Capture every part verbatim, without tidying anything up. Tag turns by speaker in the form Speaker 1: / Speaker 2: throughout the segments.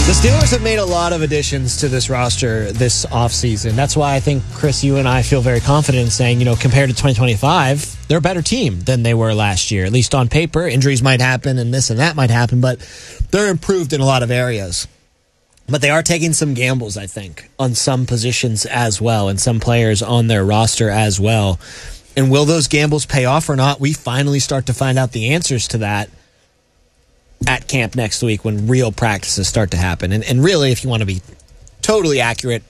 Speaker 1: The Steelers have made a lot of additions to this roster this offseason. That's why I think, Chris, you and I feel very confident in saying, you know, compared to twenty twenty-five, they're a better team than they were last year. At least on paper. Injuries might happen and this and that might happen, but they're improved in a lot of areas. But they are taking some gambles, I think, on some positions as well and some players on their roster as well. And will those gambles pay off or not? We finally start to find out the answers to that at camp next week when real practices start to happen. And, and really, if you want to be totally accurate,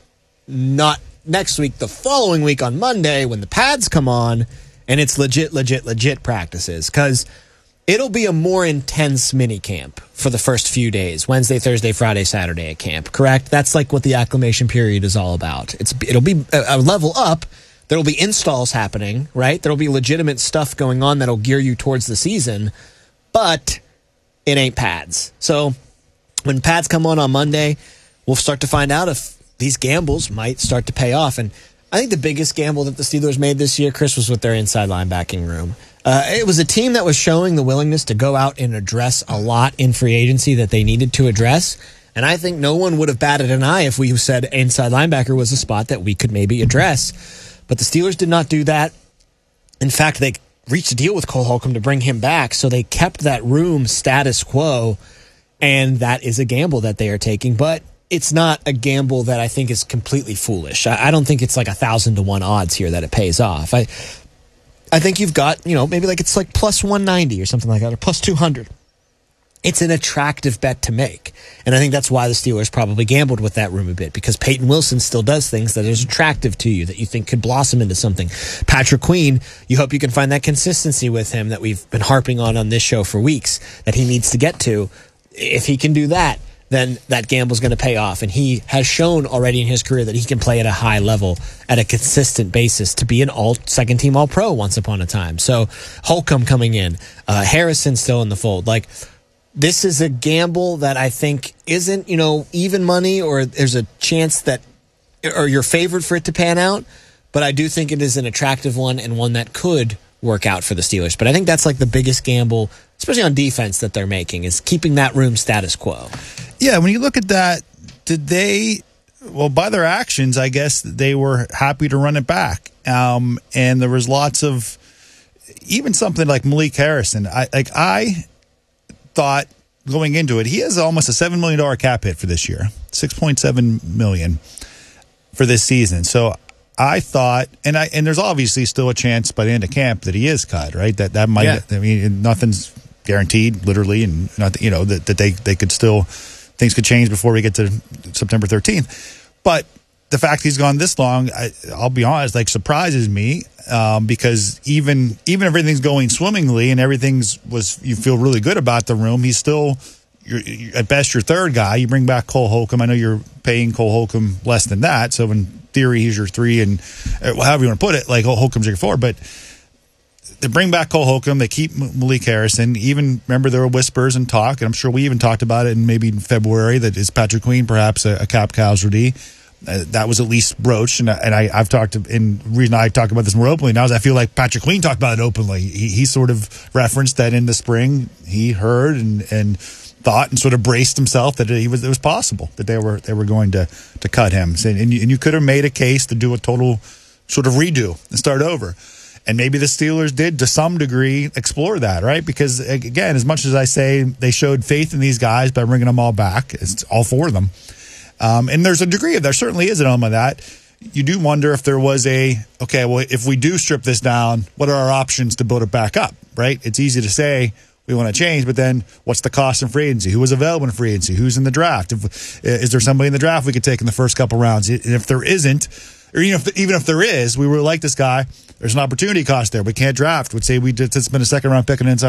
Speaker 1: not next week, the following week on Monday when the pads come on and it's legit, legit, legit practices. Because it'll be a more intense mini camp for the first few days, Wednesday, Thursday, Friday, Saturday at camp, correct? That's like what the acclimation period is all about. It's It'll be a, a level up. There'll be installs happening, right? There'll be legitimate stuff going on that'll gear you towards the season, but it ain't pads. So when pads come on on Monday, we'll start to find out if these gambles might start to pay off. And I think the biggest gamble that the Steelers made this year, Chris, was with their inside linebacking room. Uh, it was a team that was showing the willingness to go out and address a lot in free agency that they needed to address. And I think no one would have batted an eye if we said inside linebacker was a spot that we could maybe address. But the Steelers did not do that. In fact, they reached a deal with Cole Holcomb to bring him back, so they kept that room status quo, and that is a gamble that they are taking. But it's not a gamble that I think is completely foolish. I, I don't think it's like a thousand to one odds here that it pays off. I I think you've got, you know, maybe like it's like plus one ninety or something like that, or plus two hundred. It's an attractive bet to make. And I think that's why the Steelers probably gambled with that room a bit, because Peyton Wilson still does things that is attractive to you, that you think could blossom into something. Patrick Queen, you hope you can find that consistency with him that we've been harping on on this show for weeks, that he needs to get to. If he can do that, then that gamble's going to pay off. And he has shown already in his career that he can play at a high level, at a consistent basis, to be an all second team all pro once upon a time. So Holcomb coming in, uh, Harrison still in the fold. Like, this is a gamble that I think isn't, you know, even money, or there's a chance that, or you're favored for it to pan out. But I do think it is an attractive one and one that could work out for the Steelers. But I think that's like the biggest gamble, especially on defense, that they're making, is keeping that room status quo.
Speaker 2: Yeah, when you look at that, did they, well, by their actions, I guess they were happy to run it back. Um, and there was lots of, even something like Malik Harrison. I like I thought going into it, he has almost a seven million dollars cap hit for this year, six point seven million dollars for this season. So I thought, and I and there's obviously still a chance by the end of camp that he is cut, right? That that might, yeah. I mean, nothing's guaranteed, literally, and not, you know, that, that they, they could still, things could change before we get to September thirteenth. But the fact he's gone this long, I, I'll be honest, like, surprises me, um, because even even if everything's going swimmingly and everything's was, you feel really good about the room, he's still, you're, you're, at best, your third guy. You bring back Cole Holcomb. I know you're paying Cole Holcomb less than that, so in theory, he's your three, and uh, however you want to put it, like Holcomb's your four. But they bring back Cole Holcomb, they keep Malik Harrison. Even, remember, there were whispers and talk, and I'm sure we even talked about it in maybe in February, that is Patrick Queen perhaps a, a cap casualty. Uh, that was at least broached, and, and I, I've talked, and the reason I talk about this more openly now is I feel like Patrick Queen talked about it openly. He, he sort of referenced that in the spring he heard and and thought and sort of braced himself that he was it was possible that they were they were going to to cut him, and you, and you could have made a case to do a total sort of redo and start over. And maybe the Steelers did, to some degree, explore that, right? Because, again, as much as I say they showed faith in these guys by bringing them all back, it's all four of them. Um, and there's a degree of, there certainly is an element of that. You do wonder if there was a, okay, well, if we do strip this down, what are our options to build it back up, right? It's easy to say we want to change, but then what's the cost in free agency? Who was available in free agency? Who's in the draft? If, is there somebody in the draft we could take in the first couple rounds? And if there isn't, or even if, even if there is, we really like this guy, there's an opportunity cost there. We can't draft. We'd say we did, it's been a second round pick and inside